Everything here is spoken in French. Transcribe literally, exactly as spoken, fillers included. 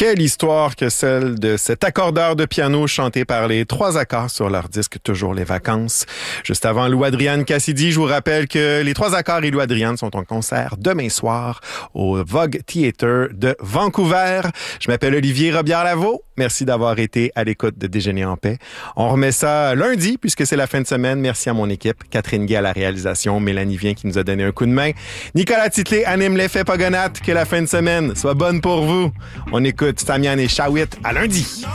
Quelle histoire que celle de cet accordeur de piano chanté par les trois accords sur leur disque Toujours les vacances. Juste avant Lou Adrian Cassidy, je vous rappelle que les trois accords et Lou Adrian sont en concert demain soir au Vogue Theatre de Vancouver. Je m'appelle Olivier Robillard-Lavaux. Merci d'avoir été à l'écoute de Déjeuner en paix. On remet ça lundi puisque c'est la fin de semaine. Merci à mon équipe. Catherine Guy à la réalisation, Mélanie Vien qui nous a donné un coup de main. Nicolas Titlé anime l'effet Pogonat. Que la fin de semaine soit bonne pour vous. On écoute Samian et Shawit à lundi.